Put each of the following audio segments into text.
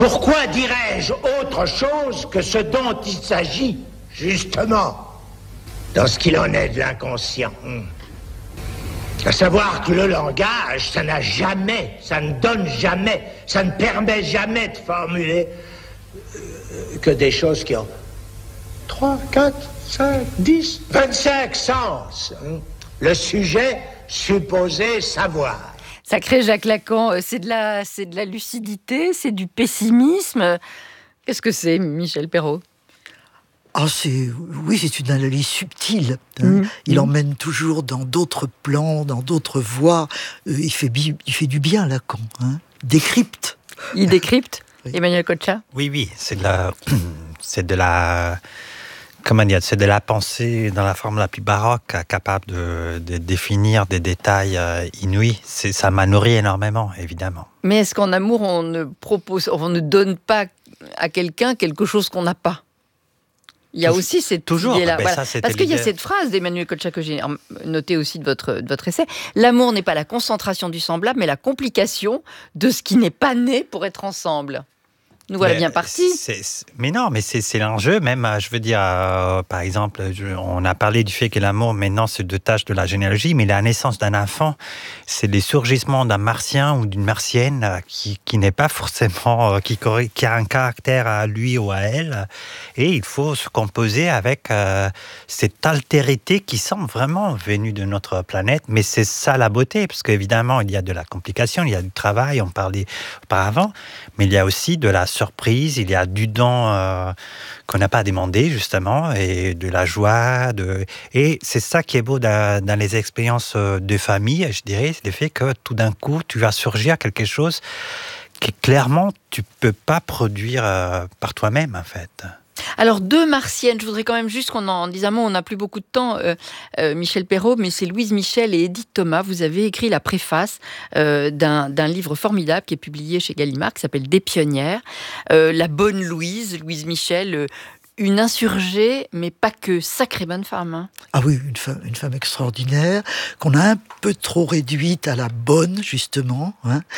Pourquoi dirais-je autre chose que ce dont il s'agit, justement, dans ce qu'il en est de l'inconscient? À savoir que le langage, ça ne donne jamais, ça ne permet jamais de formuler que des choses qui ont 3, 4, 5, 10, 25 sens. Le sujet supposé savoir. Sacré Jacques Lacan, c'est de la lucidité, c'est du pessimisme. Qu'est-ce que c'est, Michel Perrault ? C'est une analyse subtile. Il emmène toujours dans d'autres plans, dans d'autres voies. Il fait du bien, Lacan. Décrypte. Il décrypte. Oui. Emmanuel Kocha. Oui, c'est de la pensée dans la forme la plus baroque, capable de définir des détails inouïs. Ça m'a nourri énormément, évidemment. Mais est-ce qu'en amour, on ne donne pas à quelqu'un quelque chose qu'on n'a pas ? Il y a aussi cette idée-là. Voilà. Parce qu'il y a cette phrase d'Emmanuel Kocha que j'ai notée aussi de votre essai. L'amour n'est pas la concentration du semblable, mais la complication de ce qui n'est pas né pour être ensemble. Nous voilà bien partis. Mais non, mais c'est l'enjeu même. Je veux dire, par exemple, on a parlé du fait que l'amour, maintenant, c'est deux tâches de la généalogie, mais la naissance d'un enfant, c'est les surgissements d'un martien ou d'une martienne qui n'est pas forcément, qui a un caractère à lui ou à elle. Et il faut se composer avec cette altérité qui semble vraiment venue de notre planète. Mais c'est ça la beauté, parce qu'évidemment, il y a de la complication, il y a du travail, on parlait auparavant, mais il y a aussi de la surprise, il y a du don qu'on n'a pas demandé, justement, et de la joie. Et c'est ça qui est beau dans les expériences de famille, je dirais, c'est le fait que tout d'un coup, tu vas surgir quelque chose que clairement, tu ne peux pas produire par toi-même, en fait. Alors, deux martiennes, je voudrais quand même juste qu'on en dise un mot, on n'a plus beaucoup de temps, Michel Perrault, mais c'est Louise Michel et Edith Thomas. Vous avez écrit la préface d'un livre formidable qui est publié chez Gallimard, qui s'appelle Des pionnières. La bonne Louise Michel, une insurgée, mais pas que, sacrée bonne femme. Oui, une femme extraordinaire, qu'on a un peu trop réduite à la bonne, justement,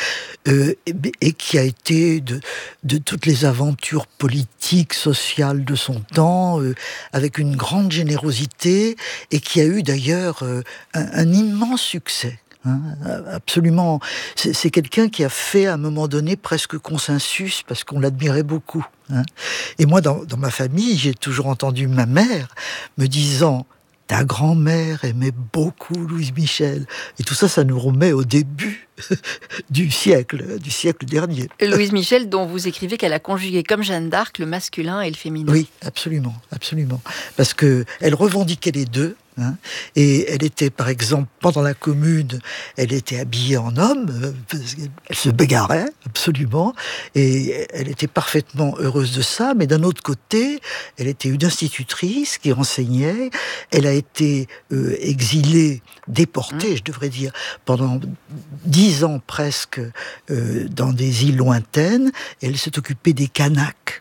et qui a été de toutes les aventures politiques, sociales de son temps, avec une grande générosité, et qui a eu d'ailleurs un immense succès. Absolument. C'est quelqu'un qui a fait à un moment donné presque consensus parce qu'on l'admirait beaucoup. Et moi, dans ma famille, j'ai toujours entendu ma mère me disant « Ta grand-mère aimait beaucoup Louise Michel ». Et tout ça, ça nous remet au début du siècle dernier. Louise Michel, dont vous écrivez qu'elle a conjugué comme Jeanne d'Arc le masculin et le féminin. Oui, absolument. Parce qu'elle revendiquait les deux. Et elle était, par exemple, pendant la Commune, elle était habillée en homme, elle se bagarrait, absolument, et elle était parfaitement heureuse de ça, mais d'un autre côté, elle était une institutrice qui enseignait, elle a été exilée, déportée, je devrais dire, pendant 10 ans presque, dans des îles lointaines, et elle s'est occupée des Kanaks.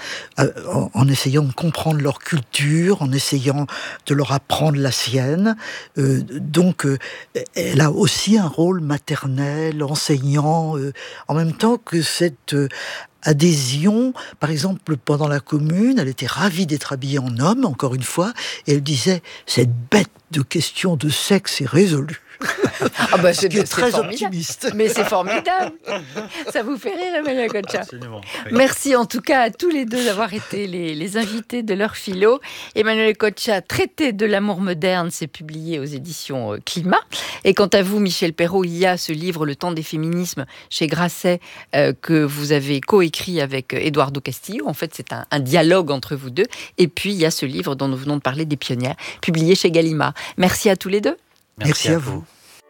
En essayant de comprendre leur culture, en essayant de leur apprendre la sienne. Donc, elle a aussi un rôle maternel, enseignant, en même temps que cette adhésion. Par exemple, pendant la Commune, elle était ravie d'être habillée en homme, encore une fois, et elle disait « Cette bête de question de sexe est résolue ». C'est très optimiste. Mais c'est formidable. Ça vous fait rire, Emmanuel Kocha? Absolument. Oui. Merci en tout cas à tous les deux d'avoir été les invités de leur philo. Emmanuel Kocha, Traité de l'amour moderne, c'est publié aux éditions Climat. Et quant à vous, Michel Perrault, il y a ce livre Le temps des féminismes chez Grasset que vous avez coécrit avec Eduardo Castillo. En fait, c'est un dialogue entre vous deux. Et puis, il y a ce livre dont nous venons de parler, Des pionnières, publié chez Gallimard. Merci à tous les deux. Merci à vous.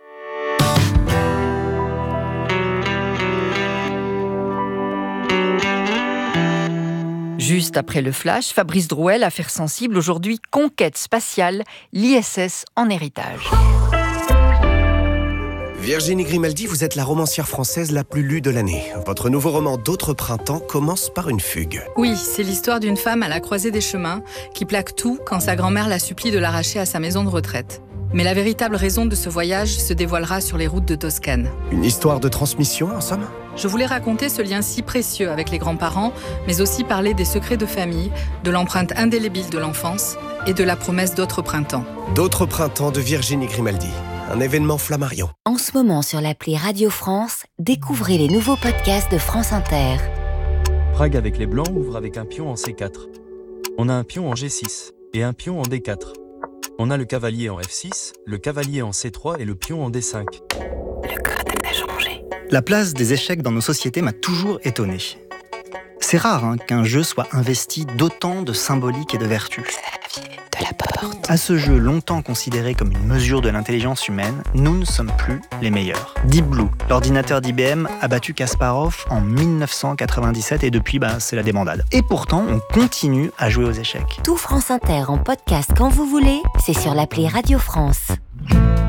Juste après le flash, Fabrice Drouel, Affaires sensibles, aujourd'hui Conquête spatiale, l'ISS en héritage. Virginie Grimaldi, vous êtes la romancière française la plus lue de l'année. Votre nouveau roman D'autres printemps commence par une fugue. Oui, c'est l'histoire d'une femme à la croisée des chemins qui plaque tout quand sa grand-mère la supplie de l'arracher à sa maison de retraite. Mais la véritable raison de ce voyage se dévoilera sur les routes de Toscane. Une histoire de transmission, en somme ? Je voulais raconter ce lien si précieux avec les grands-parents, mais aussi parler des secrets de famille, de l'empreinte indélébile de l'enfance et de la promesse d'autres printemps. D'autres printemps de Virginie Grimaldi. Un événement Flammarion. En ce moment, sur l'appli Radio France, découvrez les nouveaux podcasts de France Inter. Prague avec les Blancs ouvre avec un pion en C4. On a un pion en G6 et un pion en D4. On a le cavalier en F6, le cavalier en C3 et le pion en D5. Le code a changé. La place des échecs dans nos sociétés m'a toujours étonné. C'est rare qu'un jeu soit investi d'autant de symbolique et de vertu. De la porte. À ce jeu longtemps considéré comme une mesure de l'intelligence humaine, nous ne sommes plus les meilleurs. Deep Blue, l'ordinateur d'IBM, a battu Kasparov en 1997 et depuis, c'est la débandade. Et pourtant, on continue à jouer aux échecs. Tout France Inter en podcast quand vous voulez, c'est sur l'appli Radio France.